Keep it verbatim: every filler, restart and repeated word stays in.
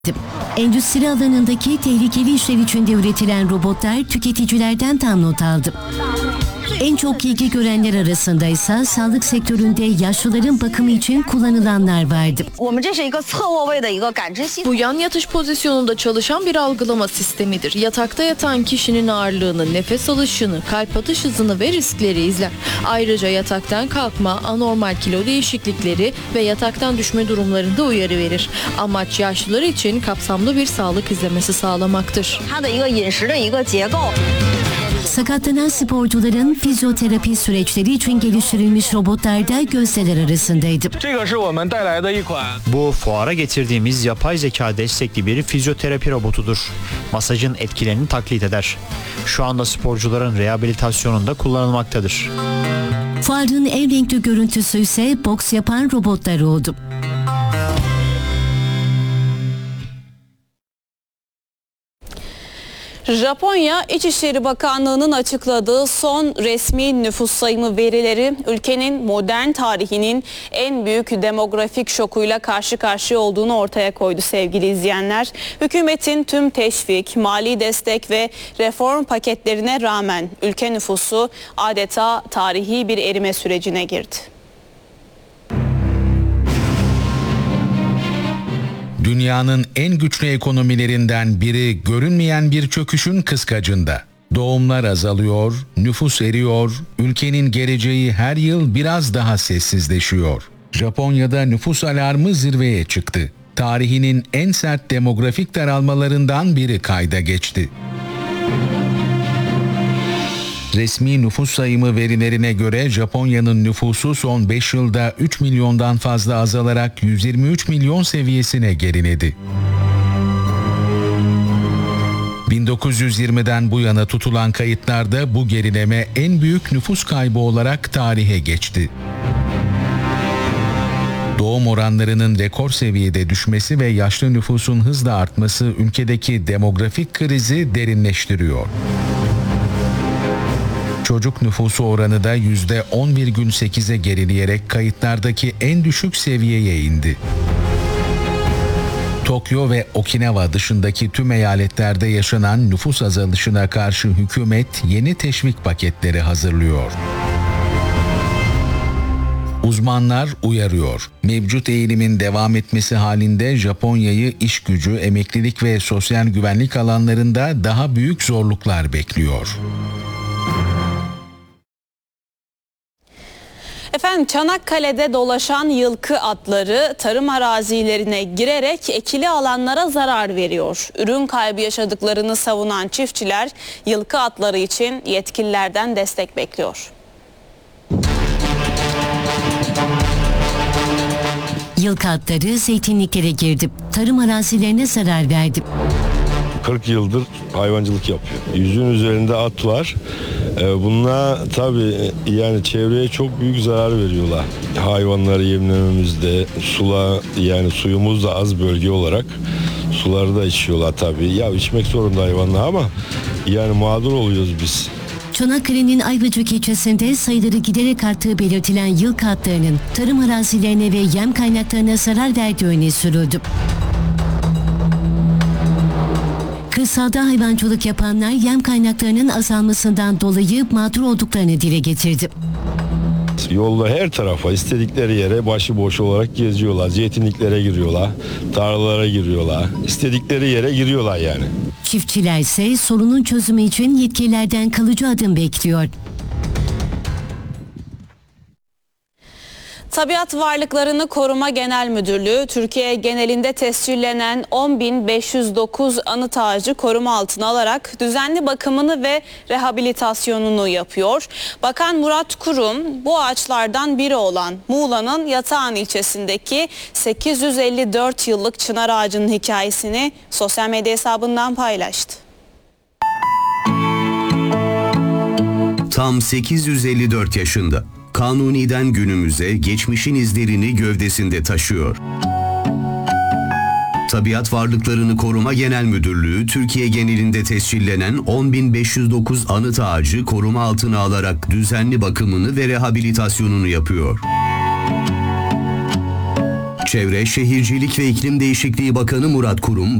Endüstri alanındaki tehlikeli işler içinde üretilen robotlar tüketicilerden tam not aldı. En çok ilgi görenler arasında ise sağlık sektöründe yaşlıların bakımı için kullanılanlar vardı. Bu yan yatış pozisyonunda çalışan bir algılama sistemidir. Yatakta yatan kişinin ağırlığını, nefes alışını, kalp atış hızını ve riskleri izler. Ayrıca yataktan kalkma, anormal kilo değişiklikleri ve yataktan düşme durumlarında uyarı verir. Amaç yaşlılar için kapsamlı bir sağlık izlemesi sağlamaktır. Sakatlanan sporcuların fizyoterapi süreçleri için geliştirilmiş robotlar da gözdeler arasındaydı. Bu fuara getirdiğimiz yapay zeka destekli bir fizyoterapi robotudur. Masajın etkilerini taklit eder. Şu anda sporcuların rehabilitasyonunda kullanılmaktadır. Fuarın en renkli görüntüsü ise boks yapan robotlar oldu. Japonya İçişleri Bakanlığı'nın açıkladığı son resmi nüfus sayımı verileri ülkenin modern tarihinin en büyük demografik şokuyla karşı karşıya olduğunu ortaya koydu sevgili izleyenler. Hükümetin tüm teşvik, mali destek ve reform paketlerine rağmen ülke nüfusu adeta tarihi bir erime sürecine girdi. Dünyanın en güçlü ekonomilerinden biri görünmeyen bir çöküşün kıskacında. Doğumlar azalıyor, nüfus eriyor, ülkenin geleceği her yıl biraz daha sessizleşiyor. Japonya'da nüfus alarmı zirveye çıktı. Tarihinin en sert demografik daralmalarından biri kayda geçti. Resmi nüfus sayımı verilerine göre Japonya'nın nüfusu son beş yılda üç milyondan fazla azalarak yüz yirmi üç milyon seviyesine geriledi. bin dokuz yüz yirmiden bu yana tutulan kayıtlarda bu gerileme en büyük nüfus kaybı olarak tarihe geçti. Doğum oranlarının rekor seviyede düşmesi ve yaşlı nüfusun hızla artması ülkedeki demografik krizi derinleştiriyor. Çocuk nüfusu oranı da yüzde on virgül sekize gerileyerek kayıtlardaki en düşük seviyeye indi. Tokyo ve Okinawa dışındaki tüm eyaletlerde yaşanan nüfus azalışına karşı hükümet yeni teşvik paketleri hazırlıyor. Uzmanlar uyarıyor. Mevcut eğilimin devam etmesi halinde Japonya'yı iş gücü, emeklilik ve sosyal güvenlik alanlarında daha büyük zorluklar bekliyor. Efendim Çanakkale'de dolaşan yılkı atları tarım arazilerine girerek ekili alanlara zarar veriyor. Ürün kaybı yaşadıklarını savunan çiftçiler yılkı atları için yetkililerden destek bekliyor. Yılkı atları zeytinliklere girdi. Tarım arazilerine zarar verdi. kırk yıldır hayvancılık yapıyor. Yüzün üzerinde at var. Bunlar tabii yani çevreye çok büyük zarar veriyorlar. Hayvanları yemlememizde, sula yani suyumuz da az bölge olarak suları da içiyorlar tabii. Ya içmek zorunda hayvanlar ama yani mağdur oluyoruz biz. Çanakkale'nin Ayvacık ilçesinde sayıları giderek arttığı belirtilen yılkı atlarının tarım arazilerine ve yem kaynaklarına zarar verdiği öne sürüldü. Kırsalda hayvancılık yapanlar yem kaynaklarının azalmasından dolayı mağdur olduklarını dile getirdi. Yolda her tarafa istedikleri yere başıboş olarak geziyorlar. Zeytinliklere giriyorlar, tarlalara giriyorlar. İstedikleri yere giriyorlar yani. Çiftçiler ise sorunun çözümü için yetkililerden kalıcı adım bekliyor. Tabiat Varlıklarını Koruma Genel Müdürlüğü, Türkiye genelinde tescillenen on bin beş yüz dokuz anıt ağacı koruma altına alarak düzenli bakımını ve rehabilitasyonunu yapıyor. Bakan Murat Kurum, bu ağaçlardan biri olan Muğla'nın Yatağan ilçesindeki sekiz yüz elli dört yıllık çınar ağacının hikayesini sosyal medya hesabından paylaştı. Tam sekiz yüz elli dört yaşında. Kanuni'den günümüze geçmişin izlerini gövdesinde taşıyor. Tabiat Varlıklarını Koruma Genel Müdürlüğü, Türkiye genelinde tescillenen on bin beş yüz dokuz anıt ağacı koruma altına alarak düzenli bakımını ve rehabilitasyonunu yapıyor. Çevre, Şehircilik ve İklim Değişikliği Bakanı Murat Kurum,